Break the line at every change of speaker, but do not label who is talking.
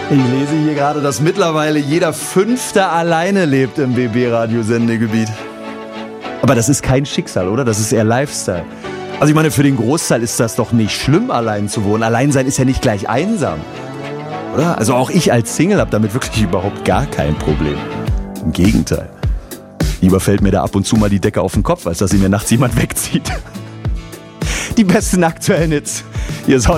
Ich lese hier gerade, dass mittlerweile jeder Fünfte alleine lebt im BB-Radio-Sendegebiet. Aber das ist kein Schicksal, oder? Das ist eher Lifestyle. Also ich meine, für den Großteil ist das doch nicht schlimm, allein zu wohnen. Allein sein ist ja nicht gleich einsam, oder? Also auch ich als Single habe damit wirklich überhaupt gar kein Problem. Im Gegenteil. Lieber fällt mir da ab und zu mal die Decke auf den Kopf, als dass sie mir nachts jemand wegzieht. Die besten aktuellen Hits. Hier ist